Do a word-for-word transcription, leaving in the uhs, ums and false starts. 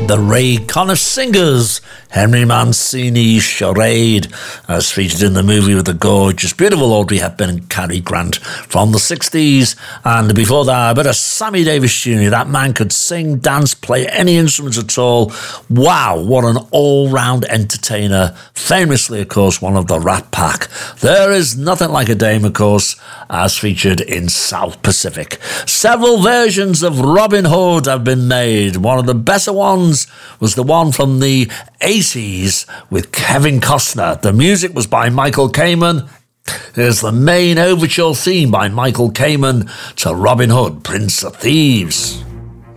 the Ray Conniff Singers, Henry Mancini's Charade, as featured in the movie with the gorgeous, beautiful Audrey Hepburn and Cary Grant from the sixties. And before that, a bit of Sammy Davis Junior That man could sing, dance, play any instruments at all. Wow, what an all-round entertainer. Famously, of course, one of the Rat Pack. There is Nothing Like a Dame, of course, as featured in South Pacific. Several versions of Robin Hood have been made. One of the better ones was the one from the eighties with Kevin Costner. The music was by Michael Kamen. Here's the main overture theme by Michael Kamen to Robin Hood, Prince of Thieves.